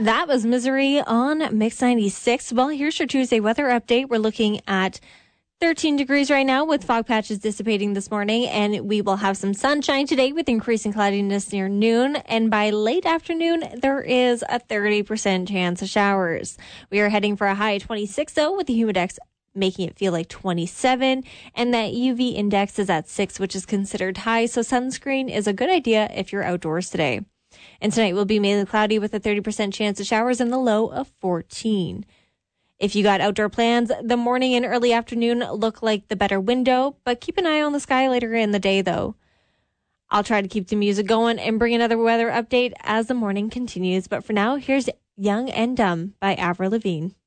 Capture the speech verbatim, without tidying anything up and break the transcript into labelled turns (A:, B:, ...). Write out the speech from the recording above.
A: That was Misery on Mix ninety-six. Well, here's your Tuesday weather update. We're looking at thirteen degrees right now with fog patches dissipating this morning, and we will have some sunshine today with increasing cloudiness near noon. And by late afternoon, there is a thirty percent chance of showers. We are heading for a high of twenty-six, though, with the humidex making it feel like twenty-seven. And that U V index is at six, which is considered high. So sunscreen is a good idea if you're outdoors today. And tonight will be mainly cloudy with a thirty percent chance of showers and the low of fourteen. If you got outdoor plans, the morning and early afternoon look like the better window, but keep an eye on the sky later in the day, though. I'll try to keep the music going and bring another weather update as the morning continues. But for now, here's Young and Dumb by Avril Lavigne.